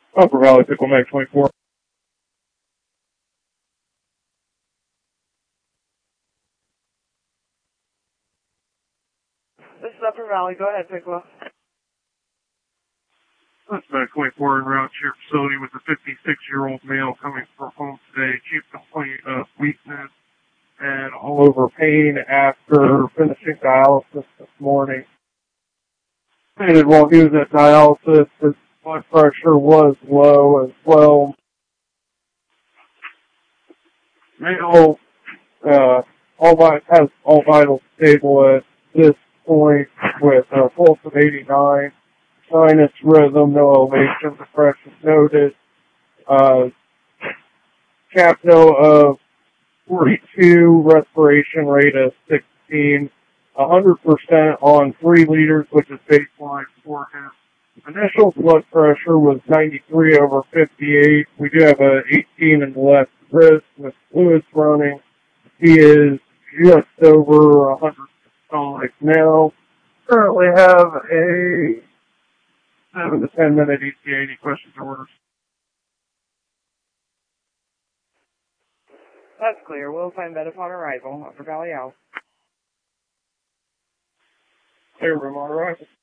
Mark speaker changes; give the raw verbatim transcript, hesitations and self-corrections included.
Speaker 1: Upper Valley Pickle Mag twenty-four.
Speaker 2: This is Upper Valley. Go ahead, Pickle.
Speaker 1: That's Mag twenty-four en route to your facility with a fifty-six-year-old male coming from home today. Chief complaint of weakness and all over pain after finishing dialysis this morning. And while he was at dialysis, his blood pressure was low as well. Male, uh, all vi- has all vitals stable at this point with a pulse of eighty-nine, sinus rhythm, no elevation, depression noted, uh, capno of forty-two, respiration rate of sixteen, one hundred percent on three liters, which is baseline for him. Initial blood pressure was ninety-three over fifty-eight. We do have a eighteen in the left wrist with fluids running. He is just over one hundred systolic now. Currently have a seven to ten minute E T A. Any questions or orders?
Speaker 2: That's clear. We'll find bed upon arrival. Upper Valley out.
Speaker 1: Clear room on arrival.